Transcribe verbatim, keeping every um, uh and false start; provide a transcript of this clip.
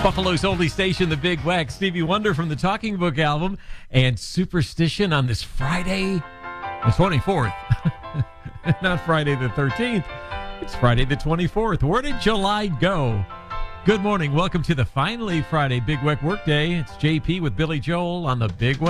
Buffalo's oldie station, The Big Wax. Stevie Wonder from the Talking Book album. And Superstition on this Friday, the twenty-fourth. Not Friday the thirteenth. It's Friday the twenty-fourth. Where did July go? Good morning. Welcome to the finally Friday Big Weck Workday. It's J P with Billy Joel on the Big Weck.